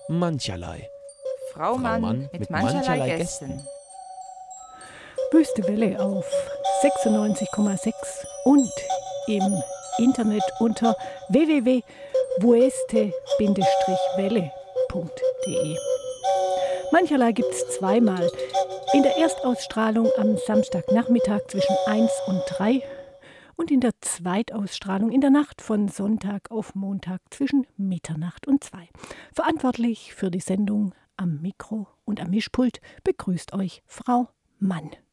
mancherlei. Frau Mann mit mancherlei Gästen. Wüste Welle auf 96,6 und im Internet unter www.wueste-welle.de. Mancherlei gibt es zweimal. In der Erstausstrahlung am Samstagnachmittag zwischen 1 und 3 und in der Zweitausstrahlung in der Nacht von Sonntag auf Montag zwischen Mitternacht und 2. Verantwortlich für die Sendung am Mikro und am Mischpult begrüßt euch Frau Mann.